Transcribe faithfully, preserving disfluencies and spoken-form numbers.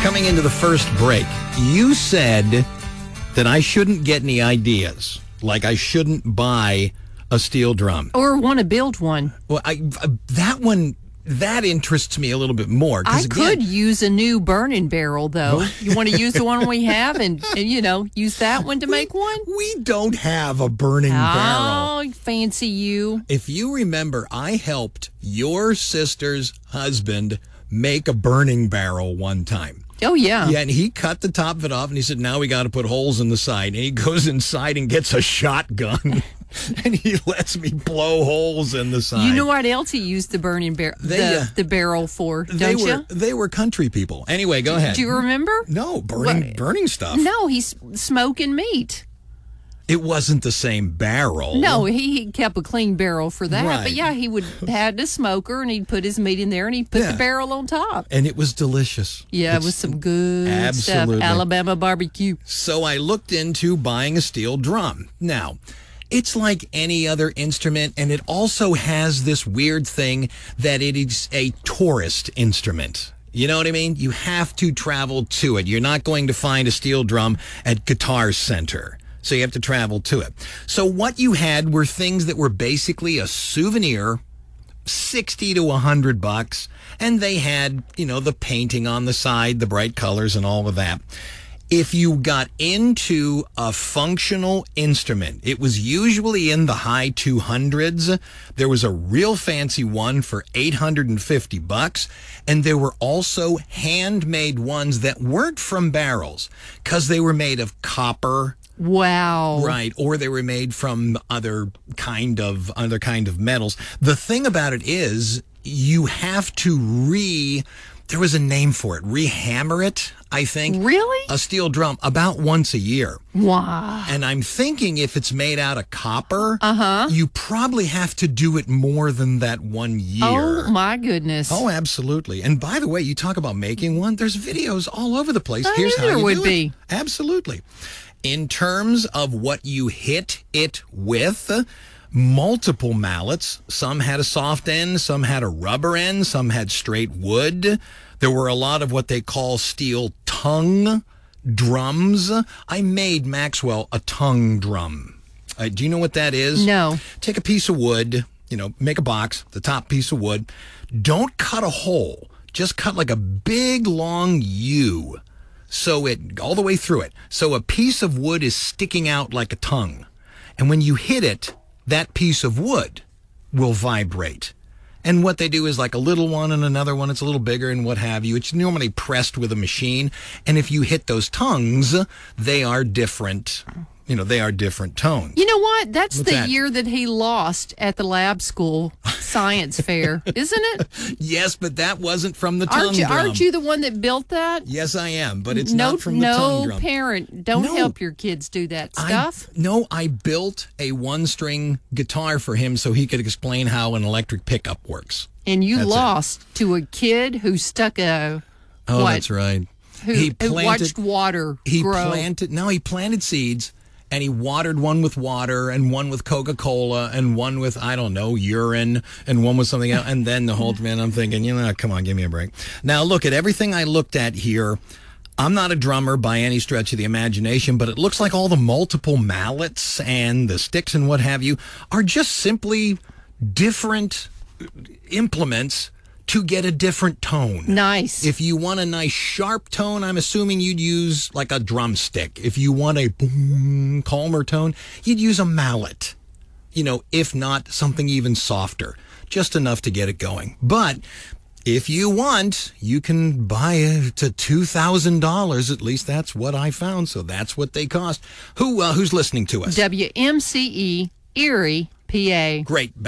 coming into the first break, you said that I shouldn't get any ideas. Like I shouldn't buy a steel drum. Or want to build one. Well, I, that one, that interests me a little bit more. I again, could use a new burning barrel, though. You want to use the one we have and, and, you know, use that one to make one? We don't have a burning barrel. Oh, fancy you. If you remember, I helped your sister's husband make a burning barrel one time. Oh, yeah. Yeah, and he cut the top of it off, and he said, now we got to put holes in the side. And he goes inside and gets a shotgun, and he lets me blow holes in the side. You know what else he used the burning barrel, the, uh, the barrel for, they don't were, you? They were country people. Anyway, go ahead. Do you remember? No, burning What? burning stuff. No, he's smoking meat. It wasn't the same barrel. No, he, he kept a clean barrel for that. Right. But yeah, he would had a smoker and he'd put his meat in there and he'd put Yeah. the barrel on top. And it was delicious. Yeah, It's- it was some good absolutely. stuff. Alabama barbecue. So I looked into buying a steel drum. Now, it's like any other instrument, and it also has this weird thing that it is a tourist instrument. You know what I mean? You have to travel to it. You're not going to find a steel drum at Guitar Center. So you have to travel to it. So what you had were things that were basically a souvenir, sixty to a hundred bucks, and they had, you know, the painting on the side, the bright colors and all of that. If you got into a functional instrument, it was usually in the high two hundreds. There was a real fancy one for eight hundred fifty bucks. And there were also handmade ones that weren't from barrels because they were made of copper. Wow. Right, or they were made from other kind of other kind of metals. The thing about it is you have to re there was a name for it, rehammer it, I think. Really? A steel drum about once a year. Wow. And I'm thinking if it's made out of copper, Uh-huh. you probably have to do it more than that one year. Oh, my goodness. Oh, absolutely. And by the way, you talk about making one, there's videos all over the place. I Here's knew how there you would do be. it. Absolutely. In terms of what you hit it with, multiple mallets. Some had a soft end, some had a rubber end, some had straight wood. There were a lot of what they call steel tongue drums. I made Maxwell a tongue drum. Uh, do you know what that is? No. Take a piece of wood, you know, make a box, the top piece of wood. Don't cut a hole. Just cut like a big, long U. So it, all the way through it. So a piece of wood is sticking out like a tongue. And when you hit it, that piece of wood will vibrate. And what they do is like a little one and another one, it's a little bigger and what have you. It's normally pressed with a machine. And if you hit those tongues, they are different. You know, they are different tones. You know what? That's What's the that? year that he lost at the lab school science fair, isn't it? Yes, but that wasn't from the tongue Aren't you, drum. aren't you the one that built that? Yes, I am, but it's no, not from the tongue no drum. parent. Don't No. help your kids do that I- stuff. no, I built a one-string guitar for him so he could explain how an electric pickup works. And you That's it. lost to a kid who stuck a Oh, what? that's right. Who, he who planted. watched water he grow. planted. No, he planted seeds, and he watered one with water, and one with Coca-Cola, and one with I don't know urine, and one with something else. And then the whole man, I'm thinking, you know, come on, give me a break. Now look at everything I looked at here. I'm not a drummer by any stretch of the imagination, but it looks like all the multiple mallets and the sticks and what have you are just simply different implements to get a different tone. Nice. If you want a nice sharp tone, I'm assuming you'd use like a drumstick. If you want a boom, calmer tone, you'd use a mallet. You know, if not, something even softer. Just enough to get it going. But if you want, you can buy it to two thousand dollars. At least that's what I found. So that's what they cost. Who uh, Who's listening to us? W M C E, Erie, P A. Great.